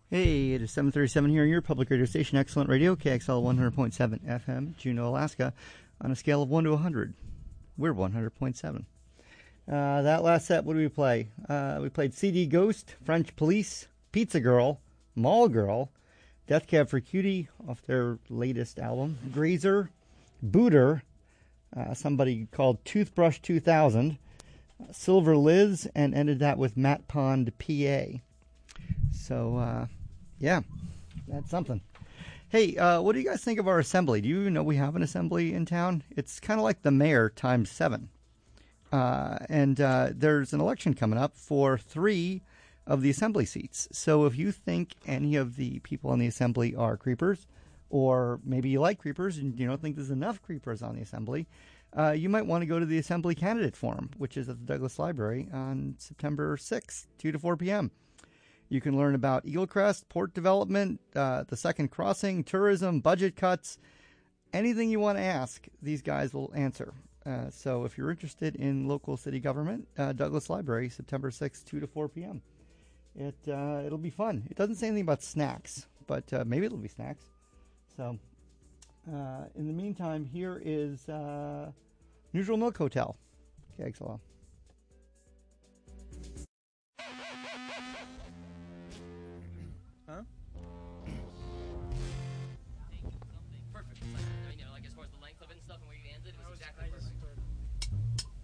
Hey, it is 7:37 here on your public radio station, Excellent Radio, KXL 100.7 FM, Juneau, Alaska. On a scale of 1 to 100, we're 100.7. That last set, what did we play? We played CD Ghost, French Police, Pizza Girl, Mall Girl, Death Cab for Cutie off their latest album, Grazer, Booter, somebody called Toothbrush 2000, Silver Liz, and ended that with Matt Pond, PA. So, yeah, that's something. Hey, what do you guys think of our assembly? Do you even know we have an assembly in town? It's kind of like the mayor times 7. And there's an election coming up for 3 of the assembly seats. So if you think any of the people in the assembly are creepers, or maybe you like creepers and you don't think there's enough creepers on the assembly, you might want to go to the Assembly Candidate Forum, which is at the Douglas Library on September 6th, 2 to 4 p.m. You can learn about Eaglecrest, port development, the second crossing, tourism, budget cuts. Anything you want to ask, these guys will answer. So if you're interested in local city government, Douglas Library, September 6th, 2 to 4 p.m. It'll be fun. It doesn't say anything about snacks, but maybe it'll be snacks. So in the meantime, here is Neutral Milk Hotel, KXLO.